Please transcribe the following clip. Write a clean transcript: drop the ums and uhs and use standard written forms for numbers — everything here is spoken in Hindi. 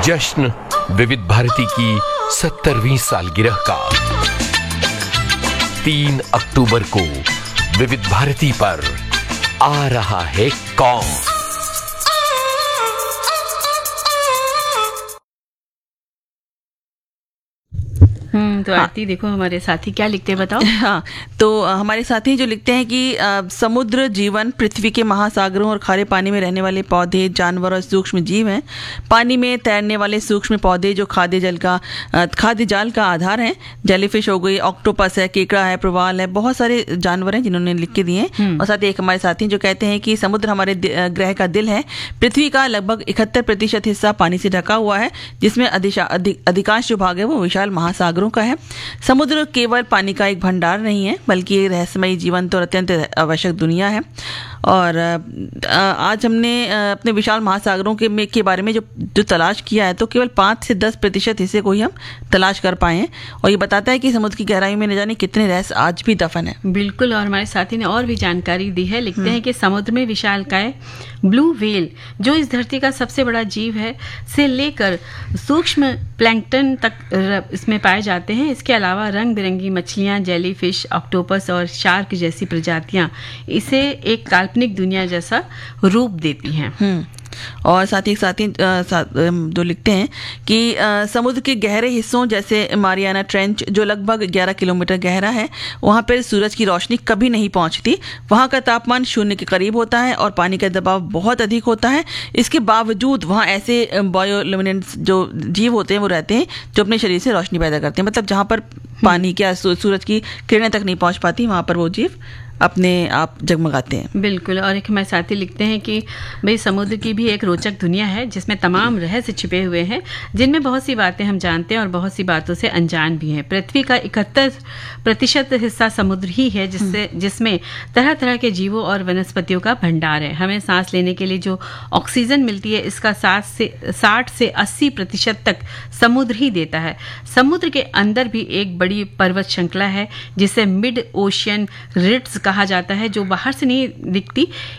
जश्न विविध भारती की 70वीं सालगिरह का 3 अक्टूबर को विविध भारती पर आ रहा है कौन। तो आरती देखो हमारे साथी क्या लिखते हैं, बताओ। हाँ, तो हमारे साथी जो लिखते हैं कि समुद्र जीवन, पृथ्वी के महासागरों और खारे पानी में रहने वाले पौधे, जानवर और सूक्ष्म जीव हैं। पानी में तैरने वाले सूक्ष्म पौधे जो खाद्य जाल का आधार हैं। जेलीफिश हो गई, ऑक्टोपस है, केकड़ा है, प्रवाल है, बहुत सारे जानवर हैं जिन्होंने लिख के दिए हैं। और साथ ही एक हमारे साथी जो कहते हैं कि समुद्र हमारे ग्रह का दिल है। पृथ्वी का लगभग 71% हिस्सा पानी से ढका हुआ है, जिसमें अधिकांश जो भाग है वो विशाल महासागरों का है। समुद्र केवल पानी का एक भंडार नहीं है, बल्कि एक रहस्यमयी, जीवंत और अत्यंत आवश्यक दुनिया है। और आज हमने अपने विशाल महासागरों के बारे में जो तलाश किया है, तो केवल 5 से 10% हिस्से को ही हम तलाश कर पाए हैं। और ये बताता है कि समुद्र की गहराई में न जाने कितने रहस्य आज भी दफन है। बिल्कुल, और हमारे साथी ने और भी जानकारी दी है। लिखते हैं कि समुद्र में विशालकाय ब्लू व्हेल, जो इस धरती का सबसे बड़ा जीव है, से लेकर सूक्ष्म प्लैंकटन तक इसमें पाए जाते हैं। इसके अलावा रंग बिरंगी मछलियां, जेलीफिश, ऑक्टोपस और शार्क जैसी प्रजातियां इसे एक काल्पनिक दुनिया जैसा रूप देती हैं। और साथ ही जो लिखते हैं कि समुद्र के गहरे हिस्सों जैसे मारियाना ट्रेंच, जो लगभग 11 किलोमीटर गहरा है, वहाँ पर सूरज की रोशनी कभी नहीं पहुँचती। वहाँ का तापमान 0 के करीब होता है और पानी का दबाव बहुत अधिक होता है। इसके बावजूद वहाँ ऐसे बायोल्यूमिनेंट्स जो जीव होते हैं वो रहते हैं, जो अपने शरीर से रोशनी पैदा करते हैं। मतलब जहाँ पर पानी क्या सूरज की किरणें तक नहीं पहुँच पाती, वहाँ पर वो जीव अपने आप जगमगाते हैं। बिल्कुल, और एक हमारे साथी लिखते हैं कि भाई समुद्र की भी एक रोचक दुनिया है, जिसमें तमाम रहस्य छिपे हुए हैं, जिनमें बहुत सी बातें हम जानते हैं और बहुत सी बातों से अनजान भी हैं। पृथ्वी का 71% हिस्सा समुद्र ही है, जिसमें तरह तरह के जीवों और वनस्पतियों का भंडार है। हमें सांस लेने के लिए जो ऑक्सीजन मिलती है, इसका 60 से 80% तक समुद्र ही देता है। समुद्र के अंदर भी एक बड़ी पर्वत श्रृंखला है, जिसे मिड ओशियन रिड्स कहा जाता है, जो बाहर से नहीं दिखती।